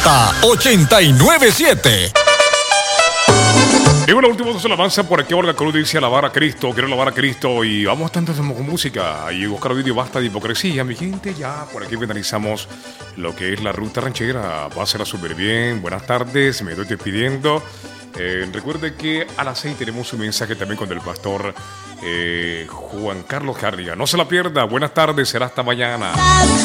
Z89.7. Y bueno, último dos alabanza por aquí. Olga Cruz dice alabar a Cristo, quiero alabar a Cristo. Y vamos tanto con música. Y Oscar Ovidio, basta de hipocresía, mi gente. Ya por aquí finalizamos lo que es la ruta ranchera. Pásela súper bien. Buenas tardes, me estoy despidiendo. Recuerde que a las 6 tenemos un mensaje también con el pastor Juan Carlos Carriga. No se la pierda. Buenas tardes, será hasta mañana.